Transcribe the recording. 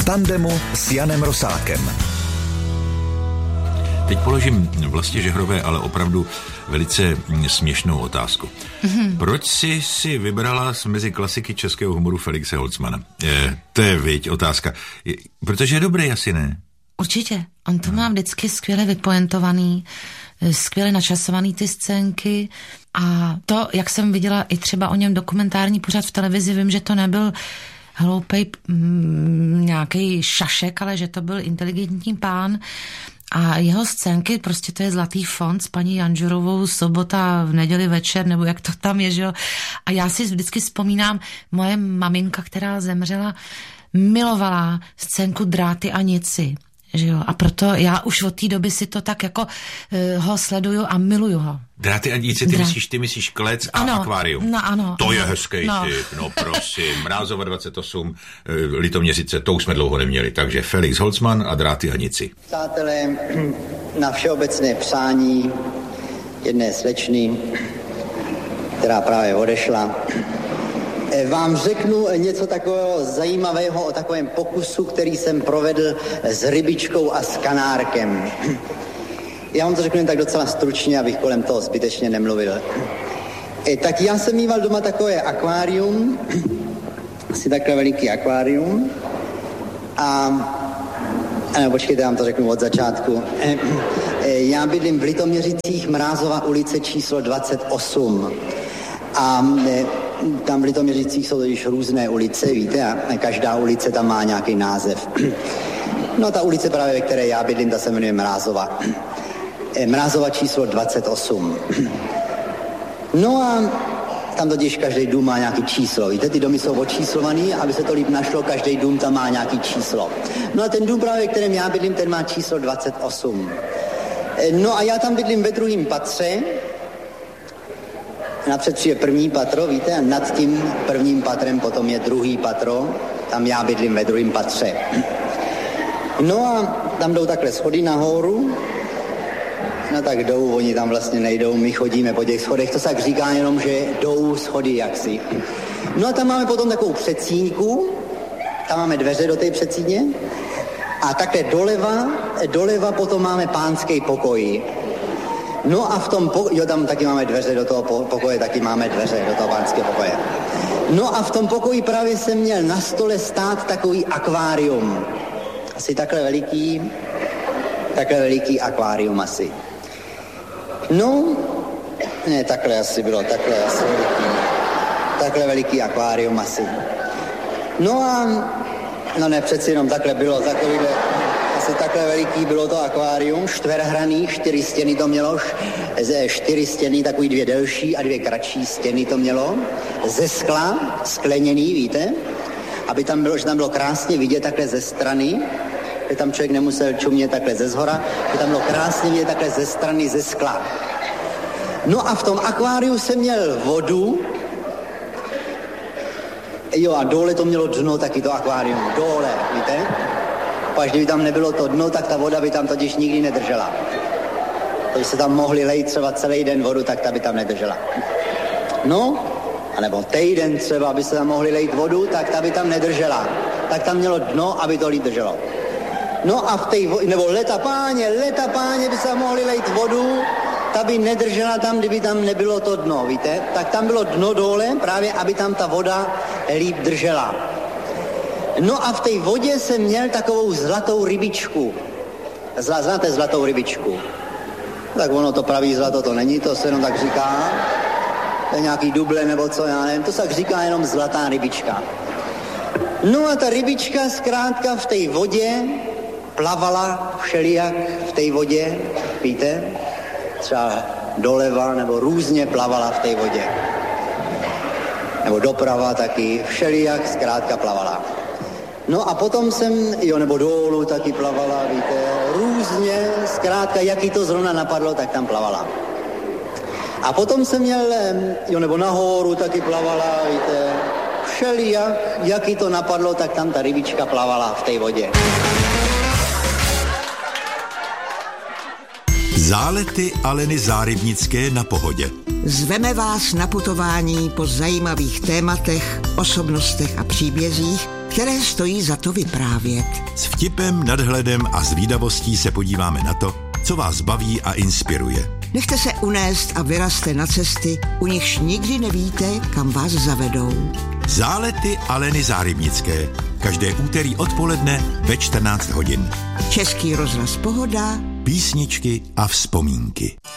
tandemu s Janem Rosákem. Teď položím Vlastě Žehrové, ale opravdu velice směšnou otázku. Proč jsi si vybrala mezi klasiky českého humoru Felixe Holzmana? To je, viď, otázka. Protože je dobrý, asi ne? Určitě. On to má vždycky skvěle vypointovaný, skvěle načasovaný ty scénky a to, jak jsem viděla i třeba o něm dokumentární pořad v televizi, vím, že to nebyl hloupej nějaký šašek, ale že to byl inteligentní pán a jeho scénky, prostě to je zlatý fond s paní Janžurovou, sobota v neděli večer, nebo jak to tam je, že jo. A já si vždycky vzpomínám, moje maminka, která zemřela, milovala scénku Dráty a nici. Že jo? A proto já už od té doby si to tak jako ho sleduju a miluju ho. Dráty a nici, ty myslíš Klec a ano, akvárium. No ano. To je hezký typ, no prosím. Mrázova 28, Litoměřice, to už jsme dlouho neměli. Takže Felix Holzman a Dráty a nici. Přátelé, na všeobecné přání jedné slečny, která právě odešla, vám řeknu něco takového zajímavého o takovém pokusu, který jsem provedl s rybičkou a s kanárkem. Já vám to řeknu jen tak docela stručně, abych kolem toho zbytečně nemluvil. Tak já jsem mýval doma takové akvárium, asi takové veliký akvárium. Ano, počkejte, já vám to řeknu od začátku. Já bydlím v Litoměřicích, Mrázova ulice číslo 28. A tam v Litoměřicích jsou totiž různé ulice, víte, a každá ulice tam má nějaký název. No ta ulice právě, ve které já bydlím, ta se jmenuje Mrázova. Mrázova číslo 28. No a tam totiž každý dům má nějaký číslo, víte, ty domy jsou očíslovaný, aby se to líp našlo, každý dům tam má nějaký číslo. No a ten dům právě, ve kterém já bydlím, ten má číslo 28. No a já tam bydlím ve druhém patře. Napřed přijde první patro, víte, a nad tím prvním patrem potom je druhý patro, tam já bydlím ve druhém patře. No a tam jdou takhle schody nahoru, no tak jdou, oni tam vlastně nejdou, my chodíme po těch schodech, to se tak říká jenom, že jdou schody jaksi. No a tam máme potom takovou předsíňku, tam máme dveře do té předsíně a takhle doleva potom máme pánský pokoj. No a v tom tam taky máme dveře do toho pokoje, taky máme dveře do toho pánského pokoje. No a v tom pokoji právě jsem měl na stole stát takový akvárium. Asi takhle veliký akvárium asi. No, ne, takhle asi veliký akvárium asi. No a, no ne, přeci jenom takhle bylo, takhle veliký bylo to akvárium, čtverhraný, 4 stěny to mělo, 4 stěny, takový 2 delší a 2 kratší stěny to mělo, ze skla, skleněný, víte, aby tam bylo, že tam bylo krásně vidět takhle ze strany, že tam člověk nemusel čumět takhle ze zhora, že tam bylo krásně vidět takhle ze strany, ze skla. No a v tom akváriu jsem měl vodu, jo a dole to mělo dno, taky to akvárium, dole, víte. Až kdyby tam nebylo to dno, tak ta voda by tam totiž nikdy nedržela. Když se tam mohli lejt třeba celý den vodu, tak ta by tam nedržela. No, anebo týden třeba, aby se tam mohli lejt vodu, tak ta by tam nedržela. Tak tam mělo dno, aby to líp drželo. No a v té nebo leta páně by se tam mohli lejt vodu, ta by nedržela tam, kdyby tam nebylo to dno, víte? Tak tam bylo dno dole, právě aby tam ta voda líp držela. No a v té vodě jsem měl takovou zlatou rybičku. Znáte zlatou rybičku? Tak ono to pravý zlato to není, to se jenom tak říká. To je nějaký duble nebo co, já nevím, to se tak říká jenom zlatá rybička. No a ta rybička zkrátka v té vodě plavala všelijak v té vodě, víte? Třeba doleva nebo různě plavala v té vodě. Nebo doprava taky, všelijak zkrátka plavala. No a potom jsem, nebo dolů taky plavala, víte, různě, zkrátka, jaký to zrovna napadlo, tak tam plavala. A potom jsem měl, nebo nahoru taky plavala, víte, všelijak, jaký to napadlo, tak tam ta rybička plavala v té vodě. Zálety Aleny Zárybnické na Pohodě. Zveme vás na putování po zajímavých tématech, osobnostech a příbězích, které stojí za to vyprávět. S vtipem, nadhledem a zvídavostí se podíváme na to, co vás baví a inspiruje. Nechte se unést a vyrazte na cesty, u nichž nikdy nevíte, kam vás zavedou. Zálety Aleny Zárybnické. Každé úterý odpoledne ve 14 hodin. Český rozhlas Pohoda. Písničky a vzpomínky.